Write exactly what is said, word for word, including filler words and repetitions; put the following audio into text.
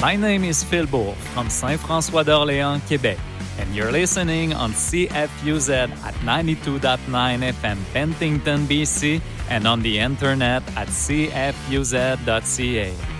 My name is Phil Bourg from Saint-François-d'Orléans, Quebec, and you're listening on C F U Z at ninety-two point nine F M Penticton, B C, and on the internet at c f u z dot c a.